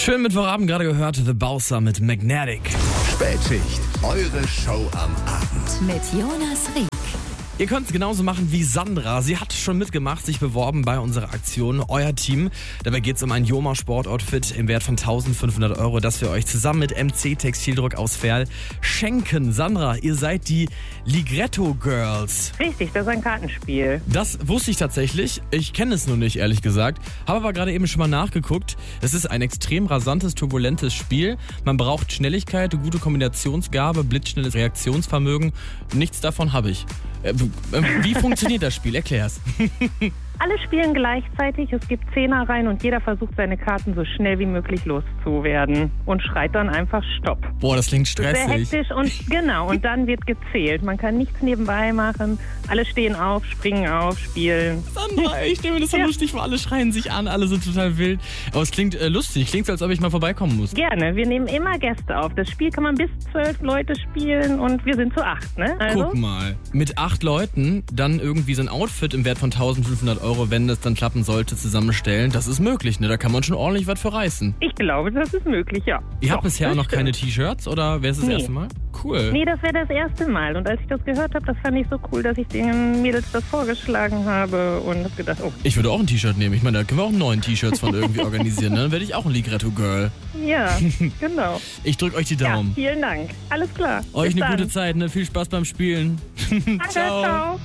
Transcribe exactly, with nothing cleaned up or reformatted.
Schönen Mittwochabend gerade gehört, The Bowser mit Magnetic. Spätschicht, eure Show am Abend. Mit Jonas Rieck. Ihr könnt es genauso machen wie Sandra. Sie hat schon mitgemacht, sich beworben bei unserer Aktion Euer Team. Dabei geht es um ein Joma Sportoutfit im Wert von eintausendfünfhundert Euro, das wir euch zusammen mit M C Textildruck aus Verl schenken. Sandra, ihr seid die Ligretto Girls. Richtig, das ist ein Kartenspiel. Das wusste ich tatsächlich. Ich kenne es nur nicht, ehrlich gesagt. Habe aber gerade eben schon mal nachgeguckt. Es ist ein extrem rasantes, turbulentes Spiel. Man braucht Schnelligkeit, gute Kombinationsgabe, blitzschnelles Reaktionsvermögen. Nichts davon habe ich. Äh, Wie funktioniert das Spiel? Erklär's. Alle spielen gleichzeitig, es gibt Zehnerreihen und jeder versucht seine Karten so schnell wie möglich loszuwerden und schreit dann einfach Stopp. Boah, das klingt Sehr stressig. hektisch und genau, und dann wird gezählt. Man kann nichts nebenbei machen, alle stehen auf, springen auf, spielen. Sandra, ich stelle mir das so Ja. lustig vor. Alle schreien sich an, alle sind total wild. Aber es klingt äh, lustig. Klingt so, als ob ich mal vorbeikommen muss. Gerne, wir nehmen immer Gäste auf. Das Spiel kann man bis zwölf Leute spielen und wir sind zu acht, ne? Also, Guck mal, mit acht Leuten dann irgendwie so ein Outfit im Wert von eintausendfünfhundert Euro, wenn das dann klappen sollte, zusammenstellen. Das ist möglich, ne? Da kann man schon ordentlich was für reißen. ich glaube, das ist möglich, ja. Ihr habt Doch, bisher das noch keine stimmt. T-Shirts oder wäre es das Nee. erste Mal? Cool. Nee, das wäre das erste Mal. Und als ich das gehört habe, das fand ich so cool, dass ich den Mädels das vorgeschlagen habe und habe gedacht, oh, Ich würde auch ein T-Shirt nehmen. Ich meine, da können wir auch neun T-Shirts von irgendwie organisieren. Ne? Dann werde ich auch ein Ligretto Girl. ja, genau. Ich drücke euch die Ja, Daumen. vielen Dank. Alles klar. Euch Bis eine dann. gute Zeit, ne? Viel Spaß beim Spielen. Danke, ciao.